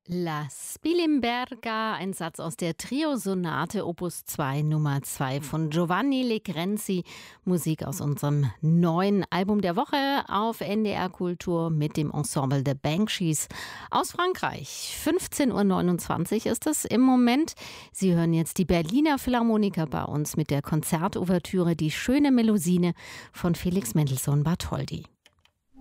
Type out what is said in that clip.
La Spilimberga, ein Satz aus der Trio-Sonate Opus 2 Nummer 2 von Giovanni Legrenzi. Musik aus unserem neuen Album der Woche auf NDR Kultur mit dem Ensemble The Banshees aus Frankreich. 15:29 Uhr ist es im Moment. Sie hören jetzt die Berliner Philharmoniker bei uns mit der Konzertouvertüre Die schöne Melusine von Felix Mendelssohn Bartholdy.